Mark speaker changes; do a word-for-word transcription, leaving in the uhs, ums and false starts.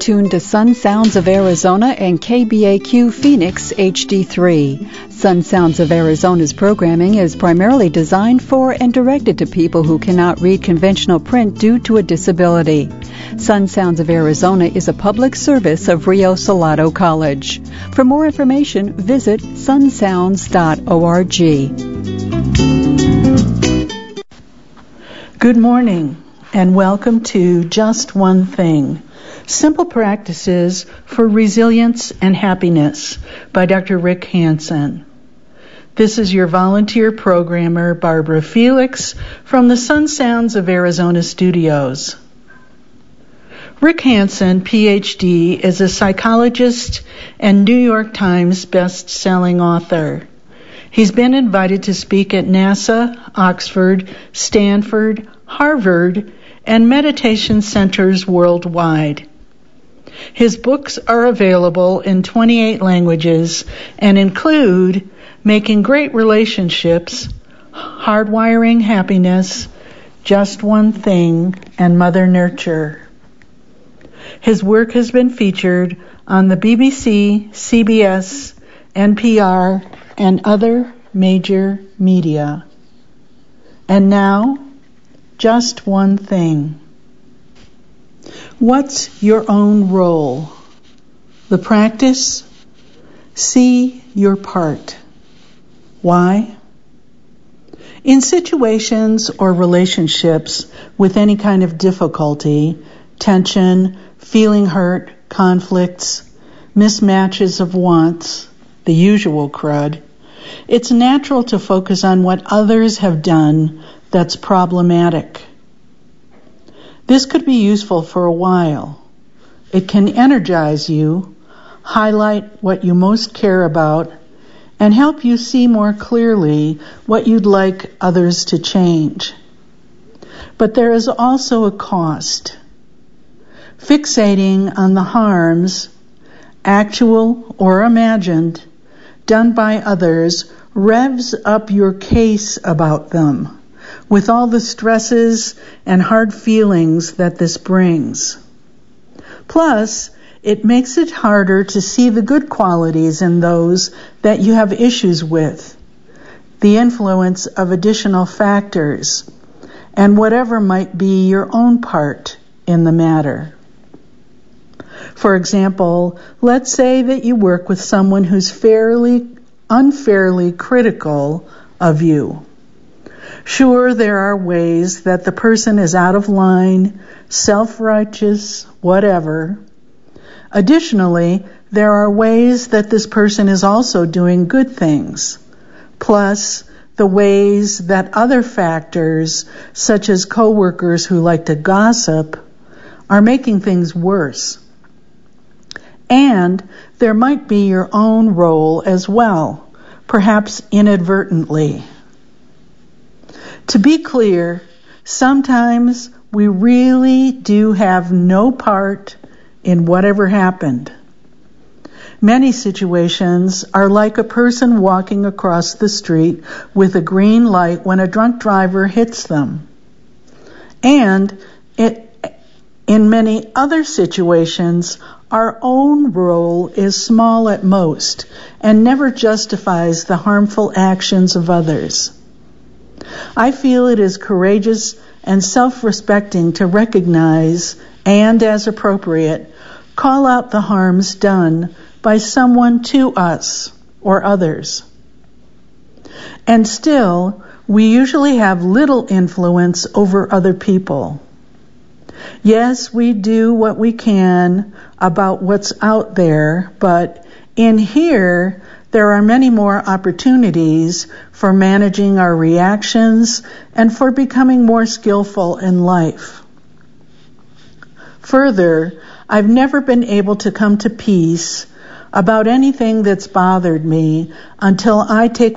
Speaker 1: tuned to Sun Sounds of Arizona and K B A Q Phoenix H D three. Sun Sounds of Arizona's programming is primarily designed for and directed to people who cannot read conventional print due to a disability. Sun Sounds of Arizona is a public service of Rio Salado College. For more information, visit sun sounds dot org.
Speaker 2: Good morning and welcome to Just One Thing, Simple Practices for Resilience and Happiness by Doctor Rick Hansen. This is your volunteer programmer, Barbara Felix, from the Sun Sounds of Arizona studios. Rick Hansen, P H D, is a psychologist and New York Times best-selling author. He's been invited to speak at NASA, Oxford, Stanford, Harvard, and meditation centers worldwide. His books are available in twenty-eight languages and include Making Great Relationships, Hardwiring Happiness, Just One Thing, and Mother Nurture. His work has been featured on the B B C, C B S, N P R, and other major media. And now, just one thing. What's your own role? The practice? See your part. Why? In situations or relationships with any kind of difficulty, tension, feeling hurt, conflicts, mismatches of wants, the usual crud, it's natural to focus on what others have done that's problematic. This could be useful for a while. It can energize you, highlight what you most care about, and help you see more clearly what you'd like others to change. But there is also a cost. Fixating on the harms, actual or imagined, done by others revs up your case about them, with all the stresses and hard feelings that this brings. Plus, it makes it harder to see the good qualities in those that you have issues with, the influence of additional factors, and whatever might be your own part in the matter. For example, let's say that you work with someone who's fairly, unfairly critical of you. Sure, there are ways that the person is out of line, self-righteous, whatever. Additionally, there are ways that this person is also doing good things, plus the ways that other factors, such as coworkers who like to gossip, are making things worse. And there might be your own role as well, perhaps inadvertently. To be clear, sometimes we really do have no part in whatever happened. Many situations are like a person walking across the street with a green light when a drunk driver hits them. And it, in many other situations, our own role is small at most and never justifies the harmful actions of others. I feel it is courageous and self-respecting to recognize and, as appropriate, call out the harms done by someone to us or others. And still, we usually have little influence over other people. Yes, we do what we can about what's out there, but in here, there are many more opportunities for managing our reactions and for becoming more skillful in life. Further, I've never been able to come to peace about anything that's bothered me until I take